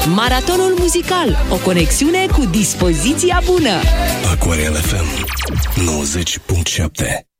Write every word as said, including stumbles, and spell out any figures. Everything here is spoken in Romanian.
Maratonul muzical, o conexiune cu dispoziția bună. Aquarial F M nouăzeci punct șapte.